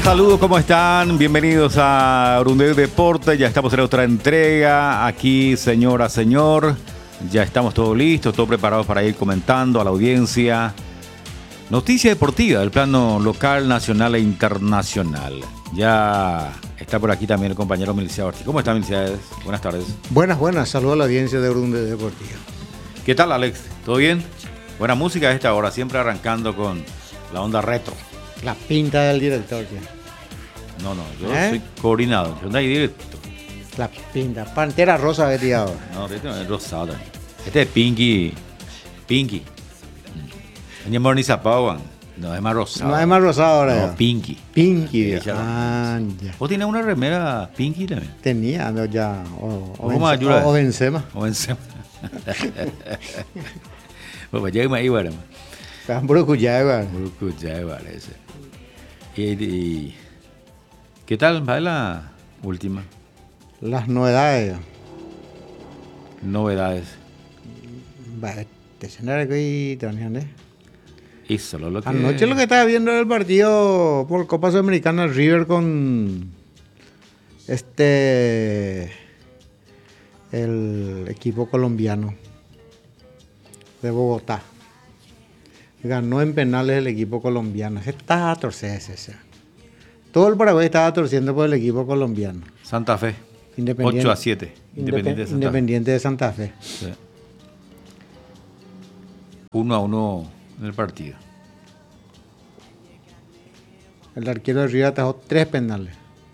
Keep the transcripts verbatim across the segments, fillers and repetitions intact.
Saludos, ¿cómo están? Bienvenidos a Orundel Deporte. Ya estamos en otra entrega. Aquí, señora, señor, ya estamos todos listos, todos preparados para ir comentando a la audiencia. Noticia deportiva del plano local, nacional e internacional. Ya está por aquí también el compañero Miliciades Ortiz. ¿Cómo está, Miliciades? Buenas tardes. Buenas, buenas. Saludos a la audiencia de Orundel Deportiva. ¿Qué tal, Alex? ¿Todo bien? Buena música a esta hora, siempre arrancando con la onda retro. La pinta del director, ya. No, no, yo ¿Eh? soy coordinador, yo no hay directo. La pinta. Pantera rosa vestida ahora. No, este no es rosado. Este es Pinky. Pinky. Es más ni zapawan. No, es más rosado. No es más rosado ahora. No, ya. Pinky. Pinky. Sí, Ah, ya. ¿Vos tenés una remera Pinky también? Tenía, no, ya. O, o, ¿Cómo Benze- ayuda? o, o Benzema. O Benzema. Pues ya me iba, hermano. Están brucullá, igual. Ya parece. Y, y ¿qué tal? Va la última. Las novedades. Novedades. Va, te cenar que tranían, Y solo lo que... Anoche lo que estaba viendo era el partido por Copa Sudamericana River con este el equipo colombiano de Bogotá. Ganó en penales el equipo colombiano. Se estaba torciendo ese. Todo el Paraguay estaba torciendo por el equipo colombiano. Santa Fe. Independiente, ocho a siete. Independiente de Santa Fe. Independiente de Santa Fe. Sí. Uno a uno en el partido. El arquero de River atajó tres penales.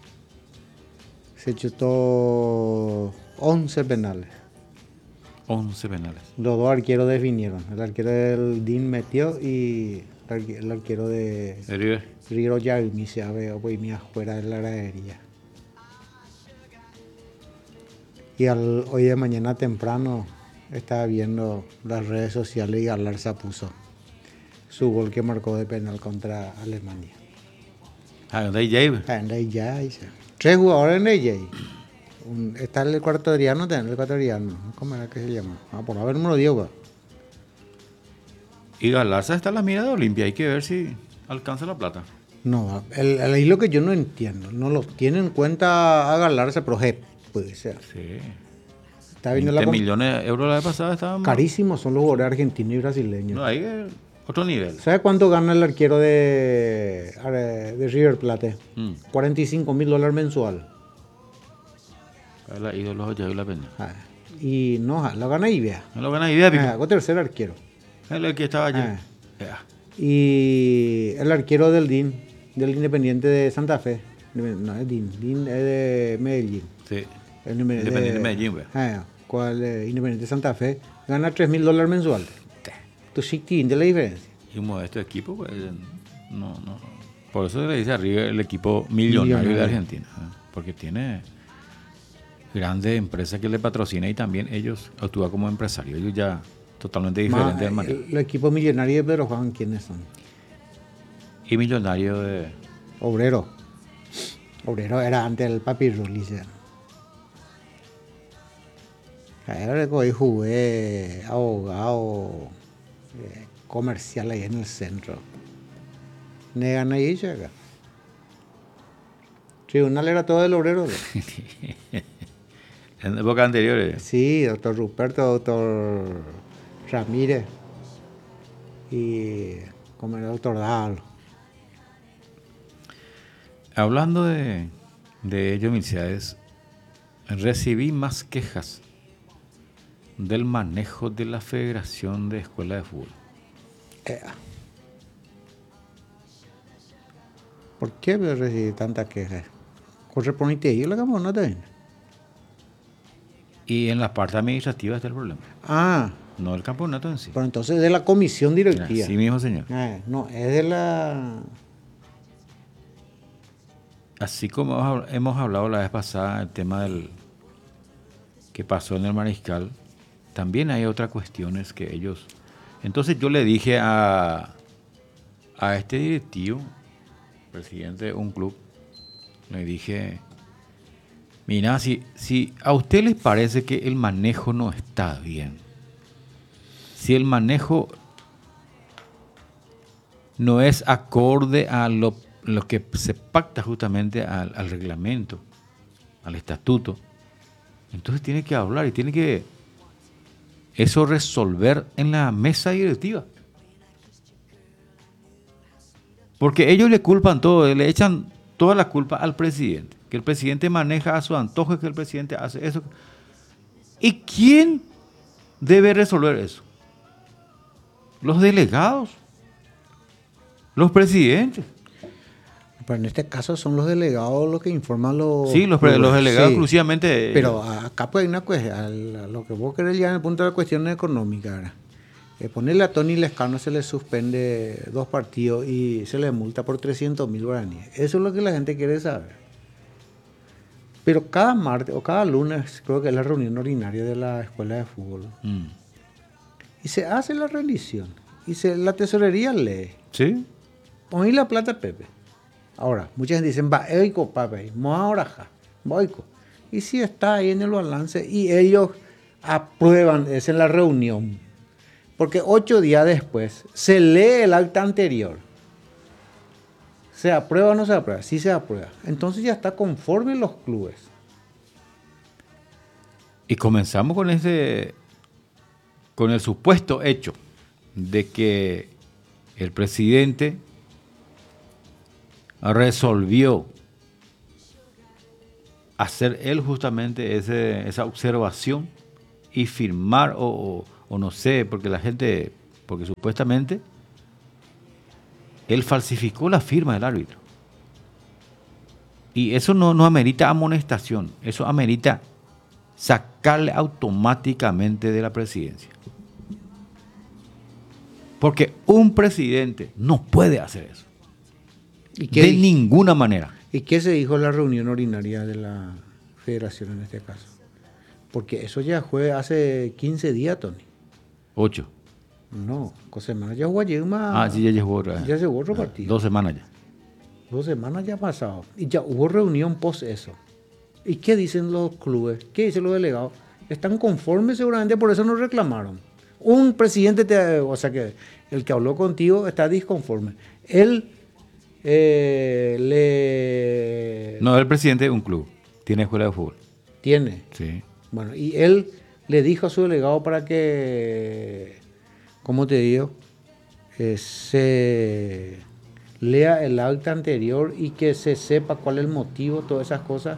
Se chutó once penales. once penales. Los dos arqueros definieron. El arquero del D I N metió y el arque- el arquero de ¿De River? Río Yaumi se había pues fuera de la gradería. Y al, hoy de mañana temprano estaba viendo las redes sociales y Galarza puso su gol que marcó de penal contra Alemania. Ah, ¿dónde hay Jave? Ah, en la I A, dice. Tres jugadores en la I A. Un- Está el ecuatoriano, está el ecuatoriano. ¿Cómo era que se llama? Ah, por haber número diez, güey. Y Galarza está en la mira de Olimpia. Hay que ver si alcanza la plata. No, el, el, ahí lo que yo no entiendo. No lo tiene en cuenta a Galarza, pero je, puede ser. Sí. Está viendo la veinte com- millones de euros la vez pasada estaban... Carísimos son los jugadores argentinos y brasileños. No, ahí es otro nivel. ¿Sabe cuánto gana el arquero de, de River Plate? Mm. cuarenta y cinco mil dólares mensual. Ahí la ídolos de la Peña. Ah, y no, lo gana Ibea. No lo gana idea, Pico. Ah, con tercer arquero. Es el que estaba allí. Ah. Ya. Y el arquero del D I N, del Independiente de Santa Fe. No, es D I N, D I N es de Medellín. Sí. El Independiente Independiente de Medellín, güey. Ah, cual, eh, Independiente de Santa Fe gana tres mil dólares mensuales. Tú sí entiendes la diferencia. Y un modesto equipo, pues, no, no. Por eso se le dice a River el equipo millonario, Millonario. de Argentina. ¿eh? Porque tiene grandes empresas que le patrocinan y también ellos actúan como empresarios. Ellos ya totalmente diferentes de Ma- manera. el, el equipo millonario de Pedro Juan, ¿quiénes son? Y millonario de... Obrero. Obrero era antes el Papi Rulice. Ahora que hoy jugué abogado eh, comercial ahí en el centro. Negan ahí, acá. Tribunal era todo del obrero. ¿no? En épocas anteriores. Sí, doctor Ruperto, doctor Ramírez y como el doctor Dalo. Hablando de, de ello, Miliciades, recibí más quejas del manejo de la Federación de Escuela de Fútbol. Eh, ¿Por qué me recibí tantas quejas? Correspondiente a ellos la camioneta también. Y en la parte administrativa está el problema, Ah, no el campeonato en sí. pero entonces de la comisión directiva. Sí mismo, señor. Ah, no, es de la... Así como hemos hab- hemos hablado la vez pasada el tema del que pasó en el Mariscal, también hay otras cuestiones que ellos... Entonces yo le dije a, a este directivo, presidente de un club, le dije, mira, si, si a usted les parece que el manejo no está bien, si el manejo no es acorde a lo lo que se pacta justamente al, al reglamento, al estatuto, entonces tiene que hablar y tiene que eso resolver en la mesa directiva. Porque ellos le culpan todo, le echan toda la culpa al presidente. Que el presidente maneja a su antojo, que el presidente hace eso. ¿Y quién debe resolver eso? Los delegados, los presidentes. Pero en este caso son los delegados los que informan los... Sí, los, clubes. los delegados Sí. exclusivamente. Pero acá pues hay una cuestión, a lo que vos querés llegar en el punto de la cuestión económica, ¿verdad? Eh, ponerle a Tony Lescano se le suspende dos partidos y se le multa por trescientos mil guaraníes. Eso es lo que la gente quiere saber. Pero cada martes o cada lunes creo que es la reunión ordinaria de la escuela de fútbol. Mm. Y se hace la rendición. Y se, la tesorería lee. ¿Sí? Poní la plata, Pepe. Ahora, mucha gente dice, va, eiko, papi, moa oraja, boico. Y si está ahí en el balance y ellos aprueban, es en la reunión. Porque ocho días después se lee el acta anterior. ¿Se aprueba o no se aprueba? Sí se aprueba. Entonces ya está conforme los clubes. Y comenzamos con ese, con el supuesto hecho de que el presidente resolvió hacer él justamente ese, esa observación y firmar o, o, o no sé, porque la gente, porque supuestamente él falsificó la firma del árbitro. Y eso no, no amerita amonestación, eso amerita sacarle automáticamente de la presidencia. Porque un presidente no puede hacer eso. ¿Y qué De di- ninguna manera. ¿Y qué se dijo en la reunión ordinaria de la federación en este caso? Porque eso ya fue hace quince días, Tony. Ocho. No, con semanas ya jugó ayer más. Ah, sí, ya llegó otra vez. Ya llegó otro Ah, partido. Dos semanas ya. Dos semanas ya ha pasado. Y ya hubo reunión post eso. ¿Y qué dicen los clubes? ¿Qué dicen los delegados? Están conformes seguramente, por eso no reclamaron. Un presidente, te, o sea que el que habló contigo está disconforme. Él eh, le No, el presidente de un club. Tiene escuela de fútbol. tiene. Sí. Bueno, y él le dijo a su delegado para que, ¿cómo te digo? Eh, se lea el acta anterior y que se sepa cuál es el motivo, todas esas cosas.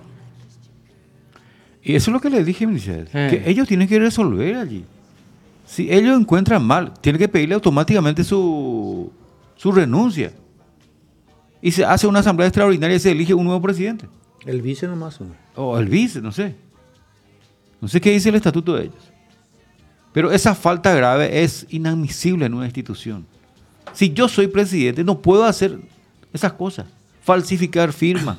Y eso es lo que les dije, Michelle, Eh. que ellos tienen que resolver allí. Si ellos encuentran mal, tienen que pedirle automáticamente su, su renuncia. Y se hace una asamblea extraordinaria y se elige un nuevo presidente. El vice nomás uno. O el vice, no sé. No sé qué dice el estatuto de ellos. Pero esa falta grave es inadmisible en una institución. Si yo soy presidente, no puedo hacer esas cosas. Falsificar firmas.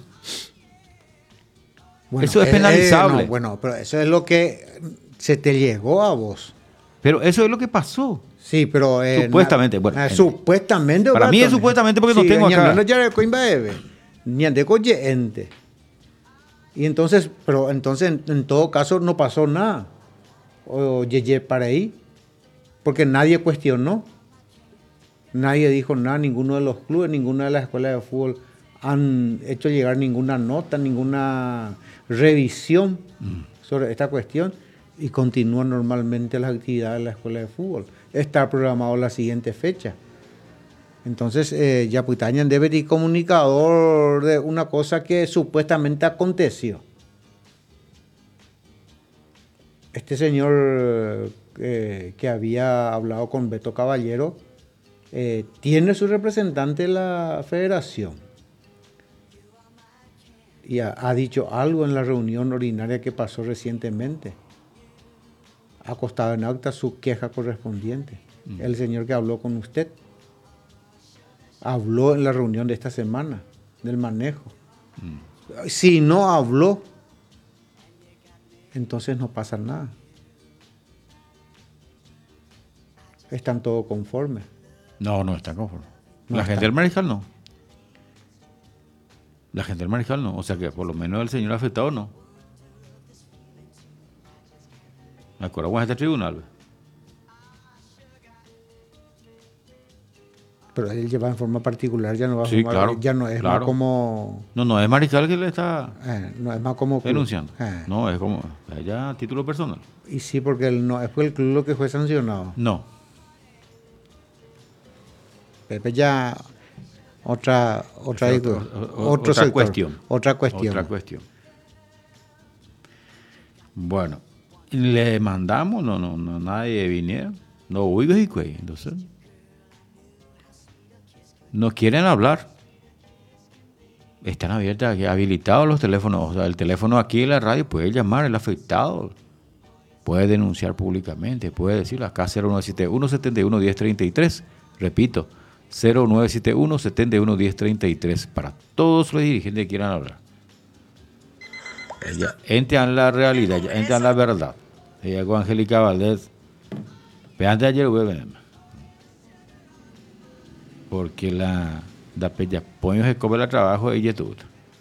Eso es eh, penalizable. eh, no, bueno, pero eso es lo que se te llegó a vos. Pero eso es lo que pasó. Sí, pero... eh, Supuestamente, na- bueno, ah, en- supuestamente... para mí es Tony. supuestamente porque no Sí, tengo acá. ñandano ya de coimba eve, ñande coye ente. Y entonces, pero entonces en, en todo caso no pasó nada. O yeye para ahí. Porque nadie cuestionó. Nadie dijo nada, ninguno de los clubes, ninguna de las escuelas de fútbol han hecho llegar ninguna nota, ninguna revisión sobre esta cuestión y continúan normalmente las actividades de la escuela de fútbol. Está programado la siguiente fecha. Entonces, eh, Yaputañan debe ser comunicador de una cosa que supuestamente aconteció. Este señor eh, que había hablado con Beto Caballero eh, tiene su representante en la federación y ha, ha dicho algo en la reunión ordinaria que pasó recientemente. Ha acostado en acta su queja correspondiente. Mm. El señor que habló con usted habló en la reunión de esta semana del manejo. Mm. Si no habló, entonces no pasa nada. Están todos conformes. No, no están conformes. No la está. gente del Mariscal no. La gente del Mariscal no. O sea que por lo menos el señor afectado no. Me acuerdo con este tribunal. Pero él lleva en forma particular, ya no va a Sí, formar, claro, ya no es claro. más como... No, no es Mariscal que le está eh, no es más como club. denunciando. Eh, No, es como ya a título personal. Y sí, porque él no es fue el club lo que fue sancionado. No. Pepe ya otra otra Es digo, otro- o- otro otra sector, cuestión. otra cuestión. Otra cuestión. Bueno, le mandamos, no, no, no nadie viniera. No hubo y cuey, entonces. No quieren hablar. Están abiertos, aquí, habilitados los teléfonos. O sea, el teléfono aquí en la radio puede llamar el afectado. Puede denunciar públicamente, puede decirlo acá cero nueve siete uno, siete uno, uno cero tres tres. Repito, cero nueve siete uno, siete uno, uno cero tres tres para todos los dirigentes que quieran hablar. Ella entra en la realidad, ella entra en la verdad. Ella con Angélica Valdés, vean de ayer, güey, porque la da pella poños de cobre el trabajo ella todo.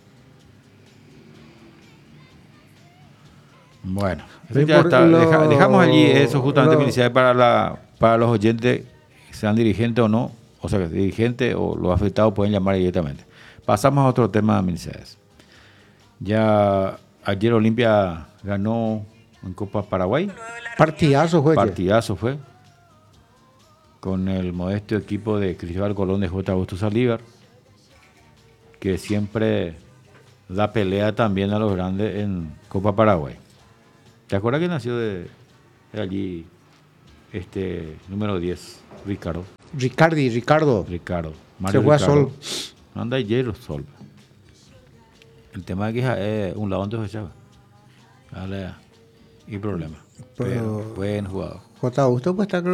Bueno, eso ya está. Lo- Deja- dejamos allí eso justamente, lo- felicidades para la para los oyentes, sean dirigentes o no, o sea, dirigentes o los afectados pueden llamar directamente. Pasamos a otro tema, Mercedes. Ya ayer Olimpia ganó en Copa Paraguay, Partidazo, juez. partidazo fue, con el modesto equipo de Cristóbal Colón de J. Augusto Saldívar, que siempre da pelea también a los grandes en Copa Paraguay. ¿Te acuerdas que nació de, de allí este número diez, Ricardo? Ricardi, Ricardo. Ricardo. Se fue a Sol. Anda y Jero Sol. El tema es que es un lado donde se echaba. Dale, y problema. Pero, Pero- buen jugador. J. Augusto pues está